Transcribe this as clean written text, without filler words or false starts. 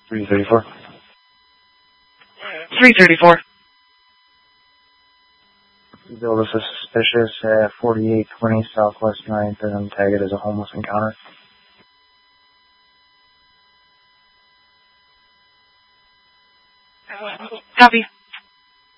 334. 334. Bill, this is suspicious at 4820 Southwest 9th and tag it as a homeless encounter. Copy.